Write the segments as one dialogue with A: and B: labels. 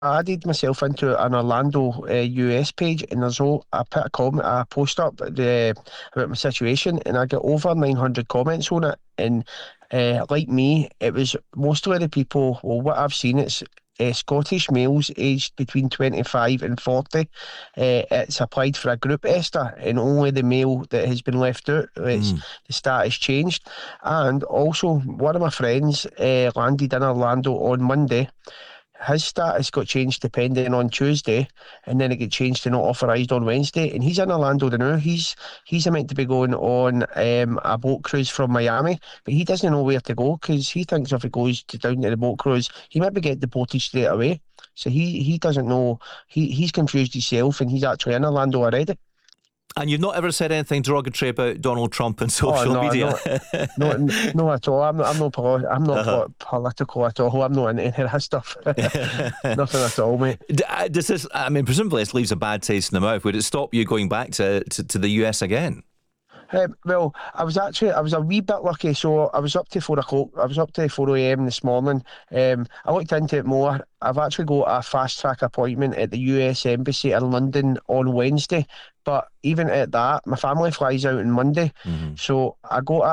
A: I added myself into an Orlando US page, and I put a post up about my situation, and I got over 900 comments on it. And like me, it was mostly the people. Well, what I've seen, it's Scottish males aged between 25 and 40. It's applied for a group ESTA, and only the male that has been left out. The status changed, and also one of my friends landed in Orlando on Monday. His status got changed depending on Tuesday, and then it got changed to not authorised on Wednesday. And he's in Orlando now. He's meant to be going on a boat cruise from Miami, but he doesn't know where to go because he thinks if he goes down to the boat cruise, he might be get deported straight away. So he doesn't know. He's confused himself, and he's actually in Orlando already.
B: And you've not ever said anything derogatory about Donald Trump on social media?
A: No, at all. I'm not political at all. I'm not into any of that stuff. Nothing at all, mate.
B: Does this? I mean, presumably this leaves a bad taste in the mouth. Would it stop you going back to the US again?
A: Well, I was a wee bit lucky. So I was up to 4 o'clock. I was up to 4 a.m. this morning. I looked into it more. I've actually got a fast track appointment at the US Embassy in London on Wednesday. But even at that, my family flies out on Monday. So I got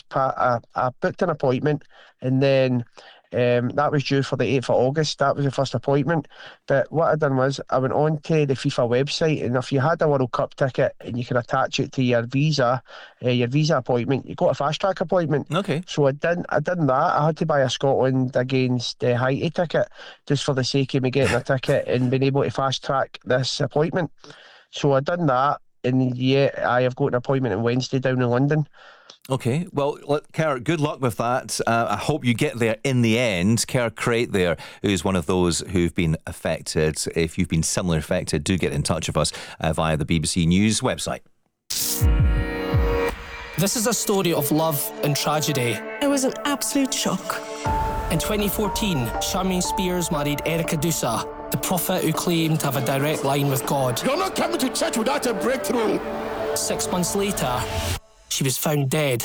A: I booked an appointment, and then that was due for the 8th of August. That was the first appointment. But what I done was I went on to the FIFA website, and if you had a World Cup ticket and you can attach it to your visa appointment, you got a fast track appointment.
B: Okay.
A: So I done that. I had to buy a Scotland against Haiti ticket just for the sake of me getting a ticket and being able to fast track this appointment. So I done that, and I have got an appointment on Wednesday down in London.
B: Okay, well, Kerr, good luck with that. I hope you get there in the end. Kerr Crate there, who's one of those who've been affected. If you've been similarly affected, do get in touch with us via the BBC News website.
C: This is a story of love and tragedy.
D: It was an absolute shock.
C: In 2014, Charmaine Spears married Erica Dusa, the prophet who claimed to have a direct line with God.
E: You're not coming to church without a breakthrough.
C: 6 months later, she was found dead.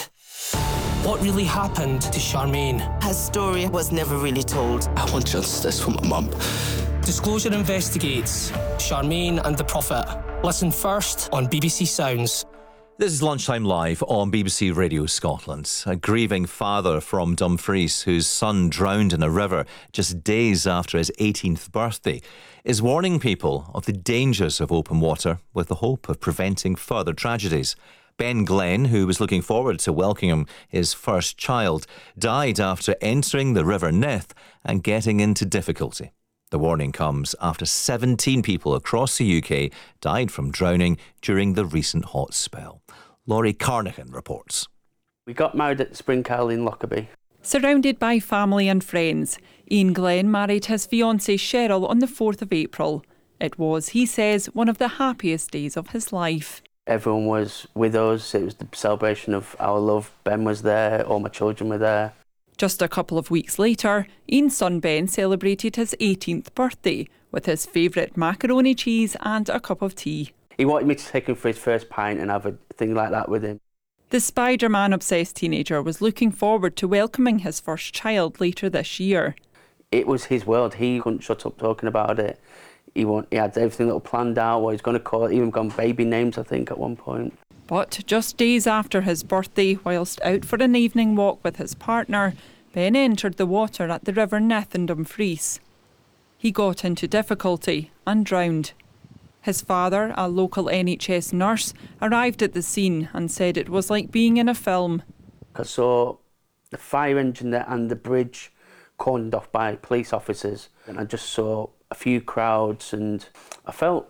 C: What really happened to Charmaine?
D: Her story was never really told.
E: I want justice for my mum.
C: Disclosure investigates Charmaine and the prophet. Listen first on BBC Sounds.
B: This is Lunchtime Live on BBC Radio Scotland. A grieving father from Dumfries, whose son drowned in a river just days after his 18th birthday, is warning people of the dangers of open water with the hope of preventing further tragedies. Ben Glenn, who was looking forward to welcoming his first child, died after entering the River Nith and getting into difficulty. The warning comes after 17 people across the UK died from drowning during the recent hot spell. Laurie Carnahan reports.
F: We got married at Spring Castle in Lockerbie.
G: Surrounded by family and friends, Ian Glenn married his fiancée Cheryl on the 4th of April. It was, he says, one of the happiest days of his life.
F: Everyone was with us. It was the celebration of our love. Ben was there. All my children were there.
G: Just a couple of weeks later, Ian's son Ben celebrated his 18th birthday with his favourite macaroni cheese and a cup of tea.
F: He wanted me to take him for his first pint and have a thing like that with him.
G: The Spider-Man obsessed teenager was looking forward to welcoming his first child later this year.
F: It was his world. He couldn't shut up talking about it. He had everything little planned out, what he's going to call it, even gone baby names, I think, at one point.
G: But just days after his birthday, whilst out for an evening walk with his partner, Ben entered the water at the River Nith in Dumfries. He got into difficulty and drowned. His father, a local NHS nurse, arrived at the scene and said it was like being in a film.
F: I saw the fire engine there and the bridge cordoned off by police officers, and I just saw a few crowds, and I felt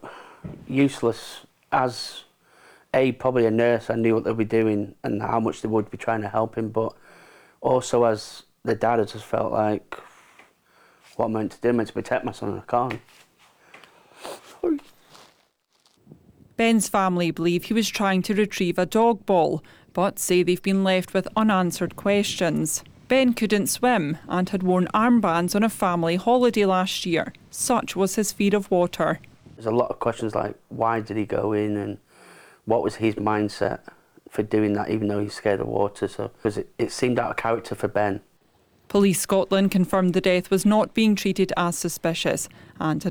F: useless as probably a nurse. I knew what they'd be doing and how much they would be trying to help him, but also as the dad, I just felt like, what am I meant to do? I'm meant to protect my son, and I can't. Sorry.
G: Ben's family believe he was trying to retrieve a dog ball, but say they've been left with unanswered questions. Ben couldn't swim and had worn armbands on a family holiday last year. Such was his fear of water.
F: There's a lot of questions like, why did he go in, and what was his mindset for doing that, even though he's scared of water? So, because it seemed out of character for Ben.
G: Police Scotland confirmed the death was not being treated as suspicious and